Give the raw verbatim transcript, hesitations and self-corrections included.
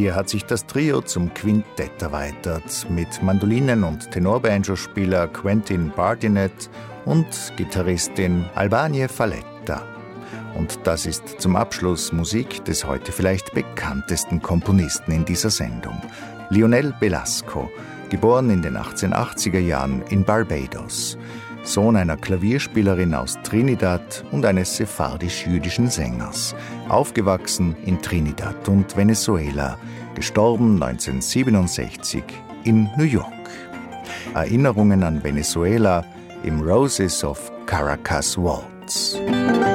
Hier hat sich das Trio zum Quintett erweitert, mit Mandolinen- und Tenorbanjo-Spieler Quentin Bardinet und Gitarristin Albanie Falletta. Und das ist zum Abschluss Musik des heute vielleicht bekanntesten Komponisten in dieser Sendung, Lionel Belasco, geboren in den achtzehnhundertachtziger Jahren in Barbados. Sohn einer Klavierspielerin aus Trinidad und eines sephardisch-jüdischen Sängers. Aufgewachsen in Trinidad und Venezuela, gestorben neunzehnhundertsiebenundsechzig in New York. Erinnerungen an Venezuela im Roses of Caracas Waltz.